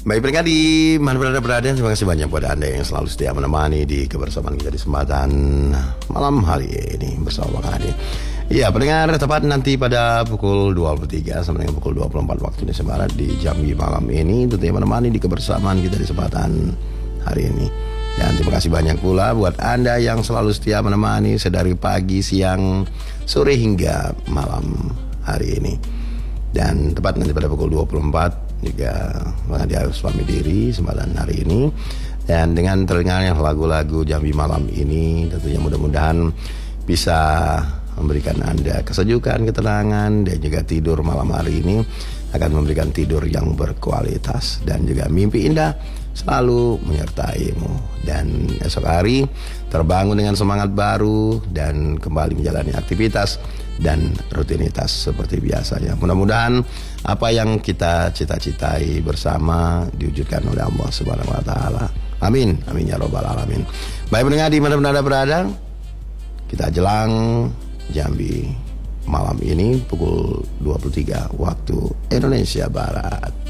Baik pendengar di mana berada, terima kasih banyak buat Anda yang selalu setia menemani di kebersamaan kita di kesempatan malam hari ini bersama Bang Adi. Iya pendengar, tepat nanti pada pukul 23 sampai dengan pukul 24 waktu Indonesia Barat di Jambi malam ini tentunya menemani di kebersamaan kita di kesempatan hari ini. Dan terima kasih banyak pula buat Anda yang selalu setia menemani sedari pagi, siang, sore hingga malam hari ini. Dan tepat nanti pada pukul 24 juga Bang Adi harus pamit diri kesempatan hari ini. Dan dengan terdengarnya lagu-lagu Jambi malam ini tentunya mudah-mudahan bisa memberikan Anda kesejukan, ketenangan, dan juga tidur malam hari ini akan memberikan tidur yang berkualitas dan juga mimpi indah selalu menyertaimu. Dan esok hari terbangun dengan semangat baru dan kembali menjalani aktivitas dan rutinitas seperti biasanya. Mudah-mudahan apa yang kita cita-citai bersama diwujudkan oleh Allah Subhanahu wa taala. Amin. Amin ya rabbal alamin. Baik pendengar di mana Anda berada, kita jelang Jambi malam ini pukul 23 waktu Indonesia Barat.